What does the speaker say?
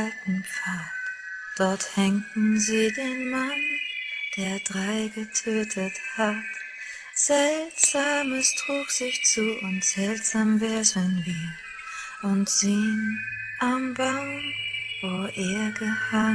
alten Pfad. Dort hängten sie den Mann, der 3 getötet hat. Seltsames trug sich zu und seltsam wär's, wenn wir uns sehen am Baum, wo er gehangen